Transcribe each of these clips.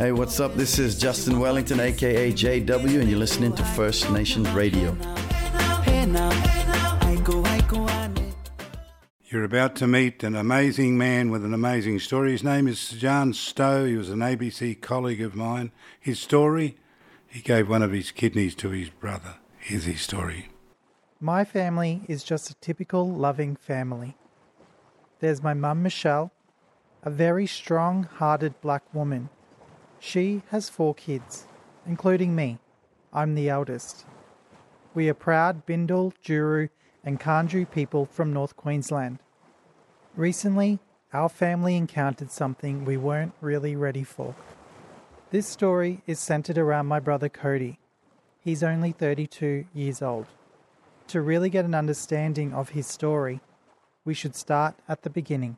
Hey, what's up? This is Justin Wellington, aka JW, and you're listening to First Nations Radio. You're about to meet an amazing man with an amazing story. His name is Sajan Stowe. He was an ABC colleague of mine. His story, he gave one of his kidneys to his brother. Here's his story. My family is just a typical loving family. There's my mum, Michelle, a very strong-hearted black woman. She has 4 kids, including me. I'm the eldest. We are proud Bindal, Juru and Kanju people from North Queensland. Recently, our family encountered something we weren't really ready for. This story is centred around my brother Cody. He's only 32 years old. To really get an understanding of his story, we should start at the beginning.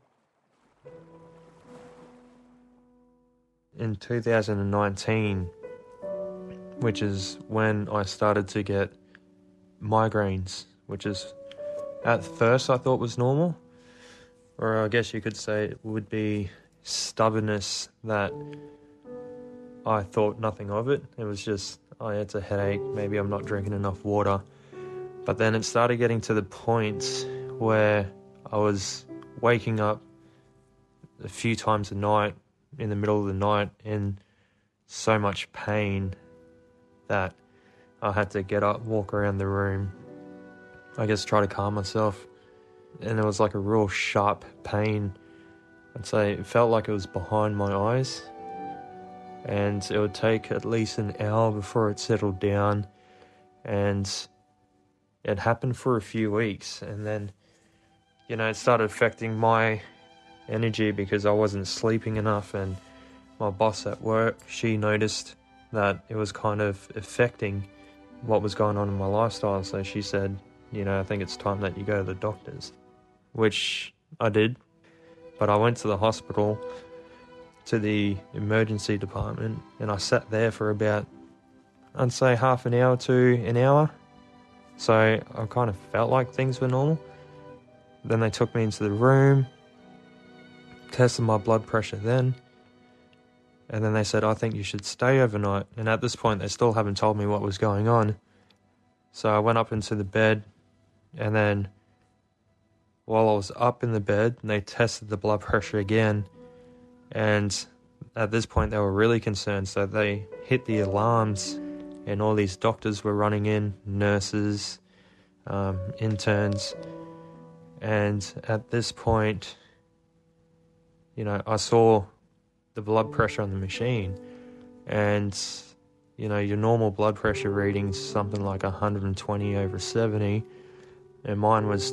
In 2019, which is when I started to get migraines, which is at first I thought was normal, or I guess you could say it would be stubbornness that I thought nothing of it. It was just, it's a headache, maybe I'm not drinking enough water. But then it started getting to the point where I was waking up a few times a night, in the middle of the night, in so much pain that I had to get up, walk around the room, I guess try to calm myself. And it was like a real sharp pain. I'd say it felt like it was behind my eyes, and it would take at least an hour before it settled down. And it happened for a few weeks, and then, it started affecting my energy because I wasn't sleeping enough, and my boss at work, she noticed that it was kind of affecting what was going on in my lifestyle. So she said, I think it's time that you go to the doctors, which I did. But I went to the hospital, to the emergency department, and I sat there for about, I'd say half an hour to an hour. So I kind of felt like things were normal. Then they took me into the room, tested my blood pressure then, and then they said, I think you should stay overnight. And at this point, they still haven't told me what was going on. So I went up into the bed, and then while I was up in the bed, they tested the blood pressure again. And at this point, they were really concerned. So they hit the alarms, and all these doctors were running in, nurses, interns. And at this point, I saw the blood pressure on the machine, and, your normal blood pressure reading's something like 120/70, and mine was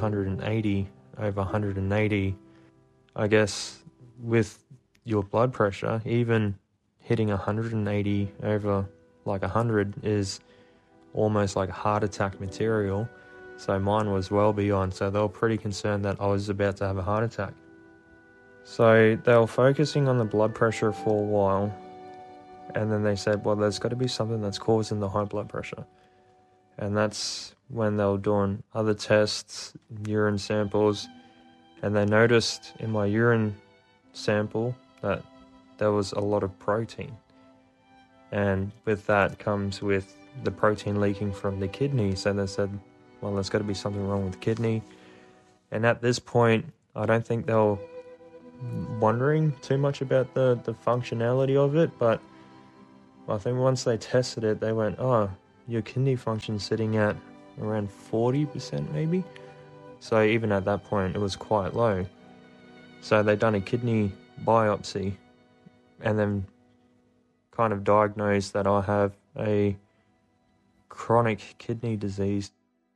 280/180. I guess with your blood pressure, even hitting 180/100 is almost like heart attack material. So mine was well beyond, so they were pretty concerned that I was about to have a heart attack. So they were focusing on the blood pressure for a while, and then they said, well, there's got to be something that's causing the high blood pressure. And that's when they were doing other tests, urine samples, and they noticed in my urine sample that there was a lot of protein. And with that comes with the protein leaking from the kidney. So they said, well, there's got to be something wrong with the kidney. And at this point, I don't think they were wondering too much about the functionality of it, but I think once they tested it, they went, oh, your kidney function's sitting at around 40% maybe. So even at that point, it was quite low. So they done a kidney biopsy and then kind of diagnosed that I have a chronic kidney disease.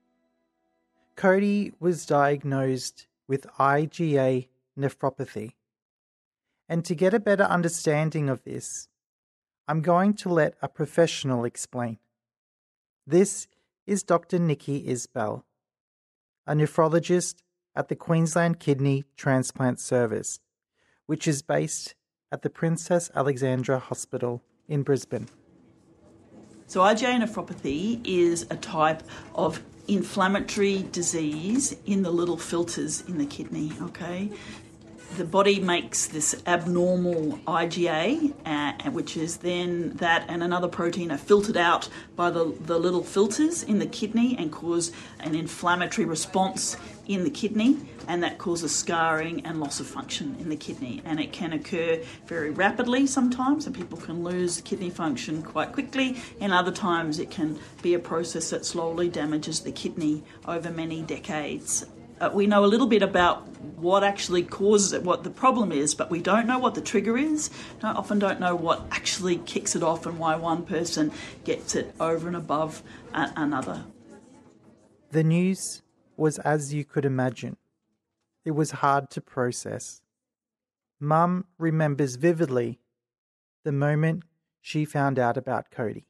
Cody was diagnosed with IgA nephropathy. And to get a better understanding of this, I'm going to let a professional explain. This is Dr. Nikki Isbell, a nephrologist at the Queensland Kidney Transplant Service, which is based at the Princess Alexandra Hospital in Brisbane. So IgA nephropathy is a type of inflammatory disease in the little filters in the kidney, okay? the body makes this abnormal IgA, which is then that and another protein are filtered out by the little filters in the kidney and cause an inflammatory response in the kidney, and that causes scarring and loss of function in the kidney. And it can occur very rapidly sometimes, and people can lose kidney function quite quickly, and other times it can be a process that slowly damages the kidney over many decades. We know a little bit about what actually causes it, what the problem is, but we don't know what the trigger is. Often don't know what actually kicks it off and why one person gets it over and above another. The news was as you could imagine. It was hard to process. Mum remembers vividly the moment she found out about Cody.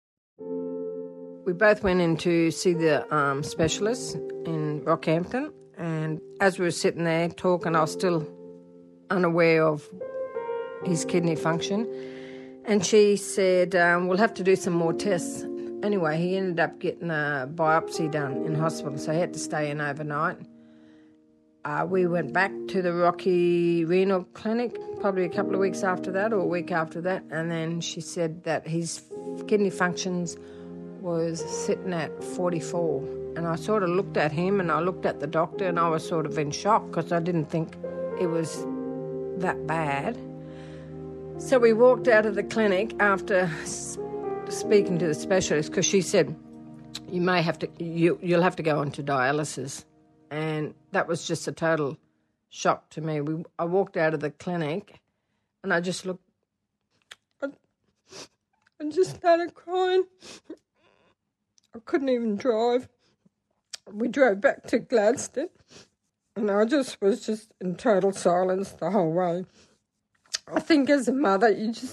We both went in to see the specialist in Rockhampton, and as we were sitting there talking, I was still unaware of his kidney function, and she said, we'll have to do some more tests. Anyway, he ended up getting a biopsy done in hospital, so he had to stay in overnight. We went back to the Rocky Renal Clinic probably a couple of weeks after that, or a week after that, and then she said that his kidney functions was sitting at 44. And I sort of looked at him and I looked at the doctor, and I was sort of in shock because I didn't think it was that bad. So we walked out of the clinic after speaking to the specialist, because she said, you'll have to go on to dialysis. And that was just a total shock to me. I walked out of the clinic and I just looked, I just started crying. I couldn't even drive. We drove back to Gladstone and I just was just in total silence the whole way. I think as a mother,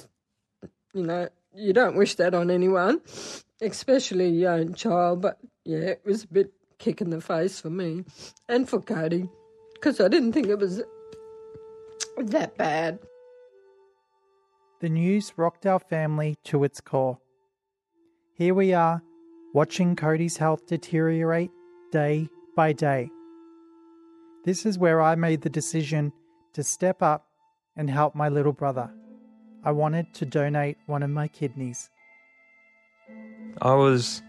you don't wish that on anyone, especially your own child. But, yeah, it was a bit kick in the face for me and for Cody, because I didn't think it was that bad. The news rocked our family to its core. Here we are, watching Cody's health deteriorate day by day. This is where I made the decision to step up and help my little brother. I wanted to donate one of my kidneys. I was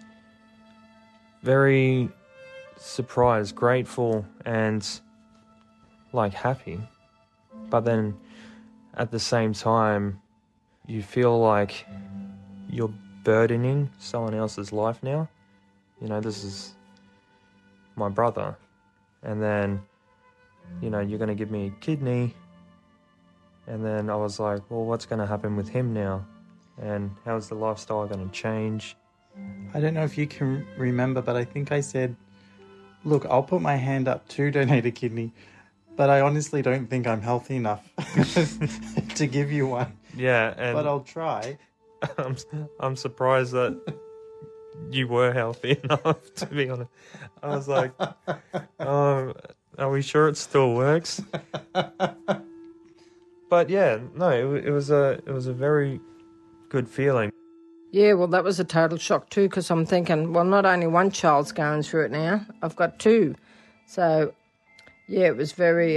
very surprised, grateful, and happy. But then at the same time, you feel like you're burdening someone else's life now. This is my brother. And then, you're going to give me a kidney. And then I was like, well, what's going to happen with him now? And how's the lifestyle going to change? I don't know if you can remember, but I think I said, look, I'll put my hand up to donate a kidney, but I honestly don't think I'm healthy enough to give you one. Yeah, but I'll try. I'm surprised that you were healthy enough, to be honest. I was like, are we sure it still works? But yeah, no, it was a very good feeling. Yeah, well, that was a total shock too, because I'm thinking, well, not only one child's going through it now, I've got two. So, yeah, it was very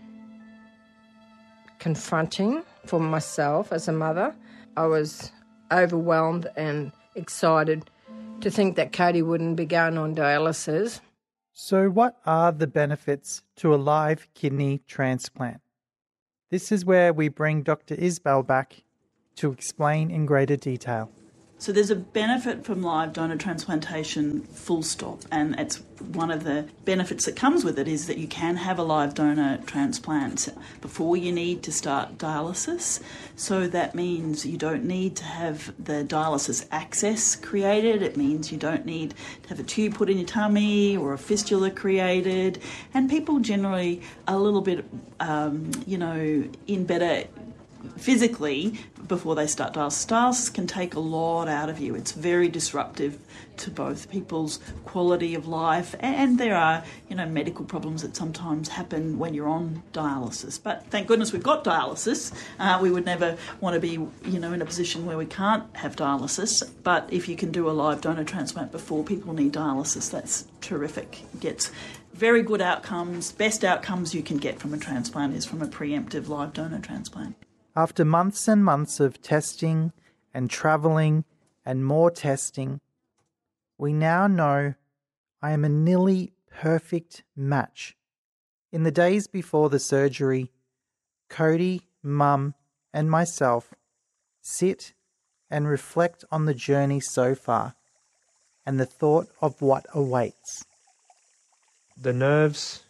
confronting for myself as a mother. I was overwhelmed and excited to think that Cody wouldn't be going on dialysis. So what are the benefits to a live kidney transplant? This is where we bring Dr. Isbell back to explain in greater detail. So there's a benefit from live donor transplantation, full stop, and it's one of the benefits that comes with it is that you can have a live donor transplant before you need to start dialysis. So that means you don't need to have the dialysis access created. It means you don't need to have a tube put in your tummy or a fistula created. And people generally are a little bit, in better physically before they start dialysis. Dialysis can take a lot out of you. It's very disruptive to both people's quality of life, and there are, medical problems that sometimes happen when you're on dialysis. But thank goodness we've got dialysis. We would never want to be, in a position where we can't have dialysis. But if you can do a live donor transplant before people need dialysis, that's terrific. It gets very good outcomes. Best outcomes you can get from a transplant is from a preemptive live donor transplant. After months and months of testing and travelling and more testing, we now know I am a nearly perfect match. In the days before the surgery, Cody, Mum, and myself sit and reflect on the journey so far and the thought of what awaits. The nerves,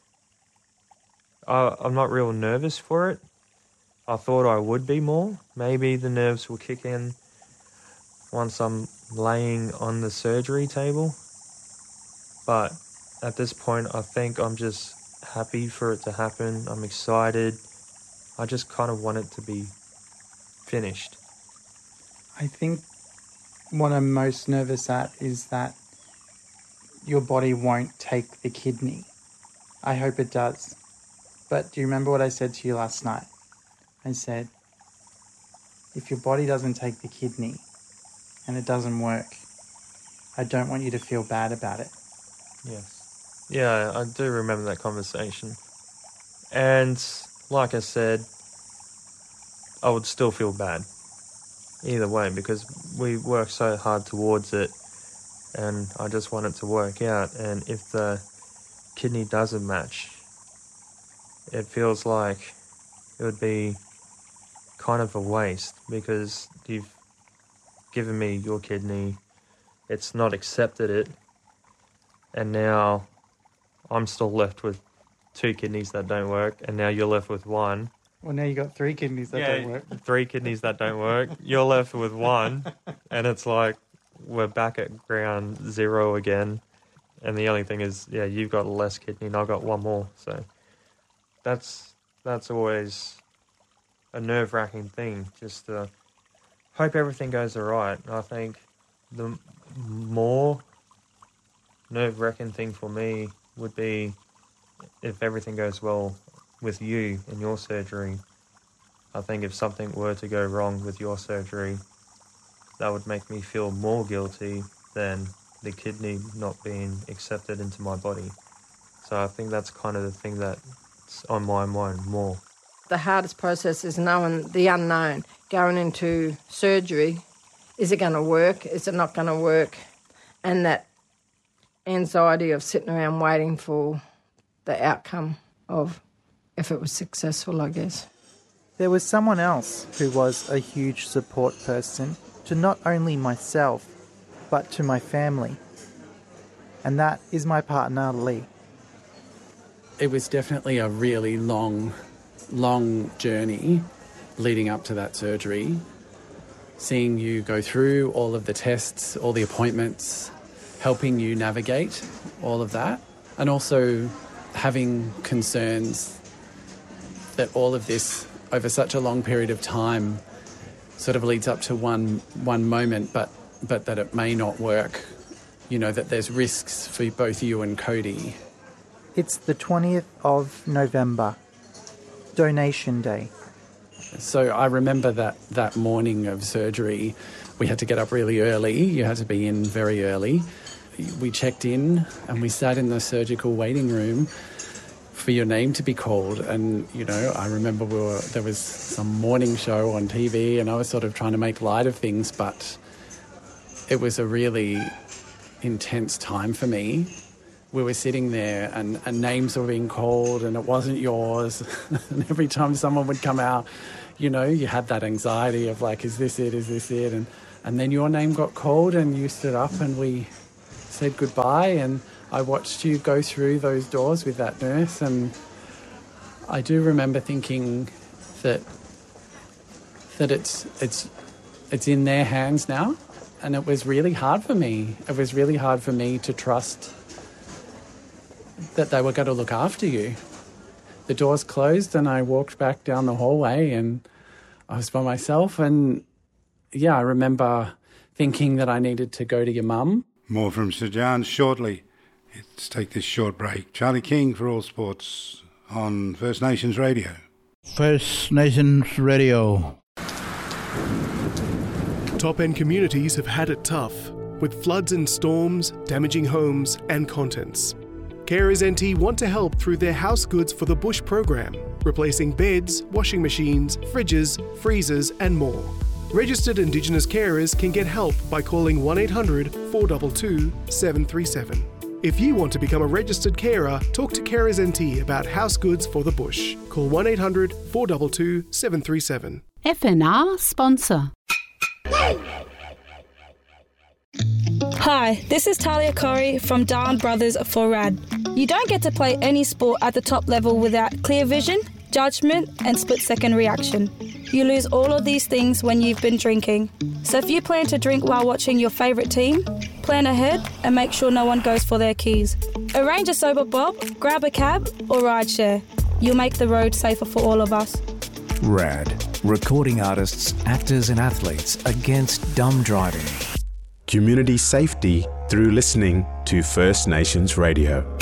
I'm not real nervous for it. I thought I would be more. Maybe the nerves will kick in once I'm laying on the surgery table. But at this point, I think I'm just happy for it to happen. I'm excited. I just kind of want it to be finished. I think what I'm most nervous at is that your body won't take the kidney. I hope it does. But do you remember what I said to you last night? I said, if your body doesn't take the kidney and it doesn't work, I don't want you to feel bad about it. Yes. Yeah, I do remember that conversation. And like I said, I would still feel bad either way because we work so hard towards it and I just want it to work out. And if the kidney doesn't match, it feels like it would be kind of a waste because you've given me your kidney, it's not accepted it, and now I'm still left with 2 kidneys that don't work, and now you're left with 1. Well, now you got 3 kidneys that don't work. 3 kidneys that don't work. You're left with 1, and it's like we're back at ground zero again. And the only thing is, you've got less kidney and I've got 1 more. So that's always a nerve-wracking thing, just to hope everything goes all right. I think the more nerve-wracking thing for me would be if everything goes well with you and your surgery. I think if something were to go wrong with your surgery, that would make me feel more guilty than the kidney not being accepted into my body. So I think that's kind of the thing that's on my mind more. The hardest process is knowing the unknown. Going into surgery, is it going to work? Is it not going to work? And that anxiety of sitting around waiting for the outcome of if it was successful, I guess. There was someone else who was a huge support person to not only myself, but to my family. And that is my partner, Lee. It was definitely a really long journey leading up to that surgery. Seeing you go through all of the tests, all the appointments, helping you navigate all of that, and also having concerns that all of this over such a long period of time sort of leads up to one moment, but that it may not work. That there's risks for both you and Cody. It's the 20th of November, Donation Day. So I remember that morning of surgery, we had to get up really early. You had to be in very early. We checked in and we sat in the surgical waiting room for your name to be called. And, I remember there was some morning show on TV and I was sort of trying to make light of things, but it was a really intense time for me. We were sitting there and names were being called and it wasn't yours. And every time someone would come out, you had that anxiety of like, is this it? Is this it? And then your name got called and you stood up and we said goodbye, and I watched you go through those doors with that nurse, and I do remember thinking that it's in their hands now, and it was really hard for me. It was really hard for me to trust that they were going to look after you. The doors closed and I walked back down the hallway and I was by myself, and yeah, I remember thinking that I needed to go to your mum. More from Sir John shortly. Let's take this short break. Charlie King for All Sports on First Nations Radio. First Nations Radio. Top-end communities have had it tough, with floods and storms damaging homes and contents. Carers NT want to help through their House Goods for the Bush program, replacing beds, washing machines, fridges, freezers and more. Registered Indigenous carers can get help by calling 1-800-422-737. If you want to become a registered carer, talk to Carers NT about House Goods for the Bush. Call 1-800-422-737. FNR sponsor. Hi, this is Talia Corey from Darn Brothers for RAD. You don't get to play any sport at the top level without clear vision, judgment and split-second reaction. You lose all of these things when you've been drinking. So if you plan to drink while watching your favourite team, plan ahead and make sure no one goes for their keys. Arrange a sober bob, grab a cab or ride share. You'll make the road safer for all of us. RAD, recording artists, actors and athletes against dumb driving. Community safety through listening to First Nations Radio.